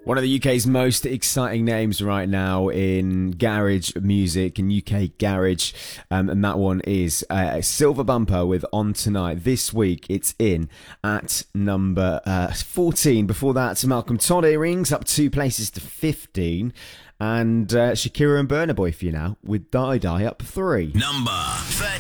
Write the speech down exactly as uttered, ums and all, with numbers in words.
One of the U K's most exciting names right now in garage music, in U K garage, um, and that one is uh, Silver Bumper with On Tonight. This week it's in at number uh, fourteen. Before that, Malcolm Todd Earrings up two places to fifteen. And uh, Shakira and Burna Boy for you now with Die Die up three. Number thirteen.